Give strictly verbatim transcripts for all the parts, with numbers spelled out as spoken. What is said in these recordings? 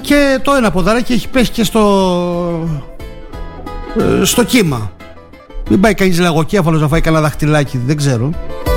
και το ένα ποδαράκι έχει πέσει και στο ε, στο κύμα. Μην πάει κανείς λαγοκέφαλος να φάει κανένα δαχτυλάκι, δεν ξέρω.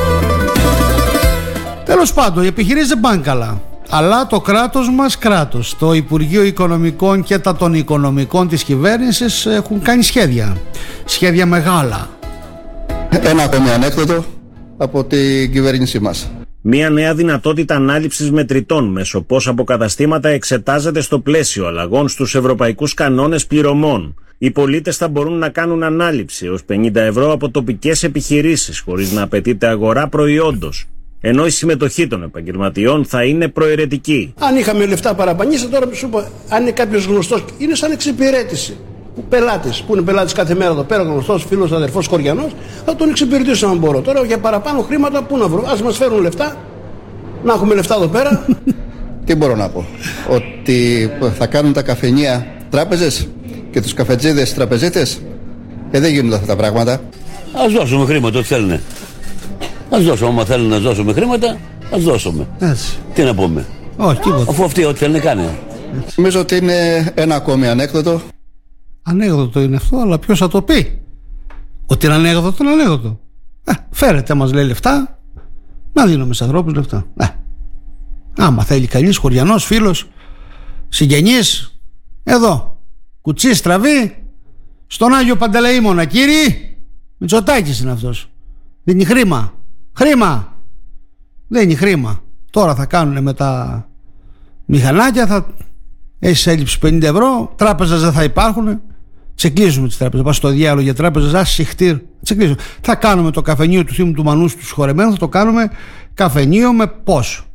Τέλος πάντων, οι επιχειρήσεις δεν πάνε καλά. Αλλά το κράτος μας κράτος, το Υπουργείο Οικονομικών και τα των Οικονομικών της κυβέρνησης έχουν κάνει σχέδια. Σχέδια μεγάλα. Ένα ακόμη ανέκδοτο από την κυβέρνησή μας. Μια νέα δυνατότητα ανάληψης μετρητών μέσω πώς από καταστήματα εξετάζεται στο πλαίσιο αλλαγών στους ευρωπαϊκούς κανόνες πληρωμών. Οι πολίτες θα μπορούν να κάνουν ανάληψη έως πενήντα ευρώ από τοπικές επιχειρήσεις χωρίς να απαιτείται αγορά προϊόντος. Ενώ η συμμετοχή των επαγγελματιών θα είναι προαιρετική. Αν είχαμε λεφτά παραπανίστα, τώρα σου είπα, αν είναι κάποιος γνωστός, είναι σαν εξυπηρέτηση. Που πελάτης, που είναι πελάτης κάθε μέρα εδώ πέρα, γνωστός, φίλος, αδερφός, χωριανός, θα τον εξυπηρετήσω αν μπορώ. Τώρα για παραπάνω χρήματα, πού να βρω? Ας μας φέρουν λεφτά, να έχουμε λεφτά εδώ πέρα. Τι μπορώ να πω? Ότι θα κάνουν τα καφενεία τράπεζες και τους καφετζίδες τραπεζίτες. Ε, δεν γίνονται αυτά τα πράγματα. Ας δώσουμε χρήματα, ό,τι θέλουνε. Ας δώσουμε, άμα θέλουν να δώσουμε χρήματα, ας δώσουμε. Έτσι. Τι να πούμε? Όχι, τίποτα. Αφού αυτοί ό,τι θέλουν κάνουν. Νομίζω ότι είναι ένα ακόμη ανέκδοτο. Ανέκδοτο είναι αυτό, αλλά ποιος θα το πει? Ότι είναι ανέκδοτο, είναι ανέκδοτο. Ε, φέρετε μας, λέει, λεφτά, να δίνουμε σε ανθρώπους λεφτά. Ε, άμα θέλει κανείς, χωριανός, φίλος, συγγενής, εδώ, κουτσί στραβή, στον Άγιο Παντελεήμονα, κύριοι, Μητσοτάκης είναι αυτός. Δίνει χρήμα. Χρήμα. Δίνει χρήμα. Τώρα θα κάνουν με τα μηχανάκια, θα έχεις έλλειψη πενήντα ευρώ, τράπεζες δεν θα υπάρχουν. Ξεκλείζουμε τις τράπεζες. Πας στο διάλογο για τράπεζες, ας συχτήρ. Ξεκλείζουμε. Θα κάνουμε το καφενείο του Θήμου του Μανούς του συγχωρεμένου, θα το κάνουμε καφενείο με πώς?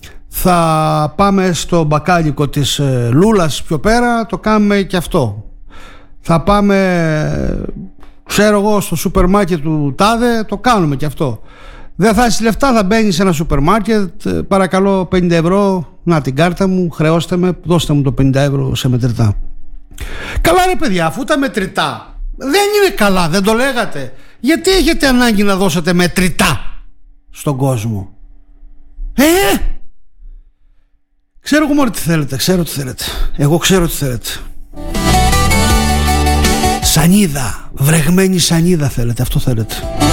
Θα πάμε στο μπακάλικο της ε, Λούλας πιο πέρα, το κάνουμε και αυτό. Θα πάμε, ξέρω εγώ, στο σούπερ μάρκετ του Τάδε, το κάνουμε και αυτό. Δεν θα έχεις λεφτά, θα μπαίνεις σε ένα σούπερ μάρκετ, παρακαλώ πενήντα ευρώ, να την κάρτα μου, χρεώστε με, δώστε μου το πενήντα ευρώ σε μετρητά. Καλά ρε παιδιά, αφού τα μετρητά δεν είναι καλά, δεν το λέγατε? Γιατί έχετε ανάγκη να δώσετε μετρητά στον κόσμο? Ε, ξέρω εγώ μόνο τι θέλετε, ξέρω τι θέλετε. Εγώ ξέρω τι θέλετε. Σανίδα, βρεγμένη σανίδα θέλετε, αυτό θέλετε.